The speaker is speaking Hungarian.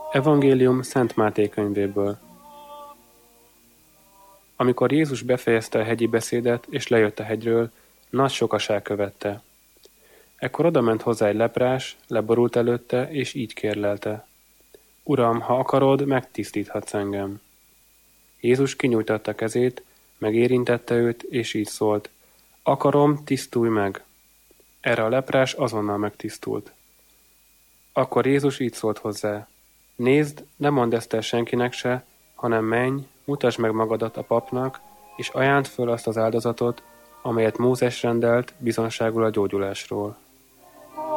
Evangélium Szent Máté könyvéből. Amikor Jézus befejezte a hegyi beszédet, és lejött a hegyről, nagy sokaság követte. Ekkor odament hozzá egy leprás, leborult előtte, és így kérlelte: Uram, ha akarod, megtisztíthatsz engem. Jézus kinyújtatta kezét, megérintette őt, és így szólt: Akarom, tisztulj meg. Erre a leprás azonnal megtisztult. Akkor Jézus így szólt hozzá: Nézd, ne mondd ezt el senkinek se, hanem menj, mutasd meg magadat a papnak, és ajánd föl azt az áldozatot, amelyet Mózes rendelt bizonságul a gyógyulásról.